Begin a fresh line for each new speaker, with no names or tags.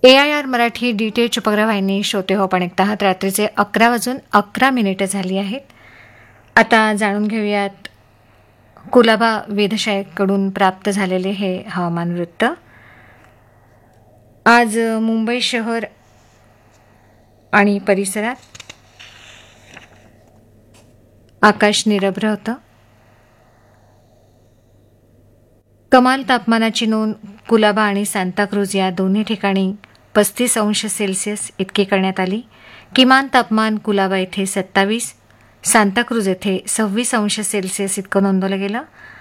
AIR Marathi DTH उपग्रहवाहिनी श्रोते हो पण ऐकत आहात. रात्रीचे 11:11 झाली आहेत. आता जाणून घेऊयात कुलाबा वेधशाळेकडून प्राप्त झालेले हे हवामान वृत्त. आज मुंबई शहर आणि परिसरात आकाश निरभ्र होतं. कमाल तापमानाची नोंद कुलाबा आणि सांताक्रूज या दोन्ही ठिकाणी 35°C इतकी करण्यात आली. किमान तापमान कुलाबा येथे 27, सांताक्रूज येथे 26°C इतकं नोंदवलं गेलं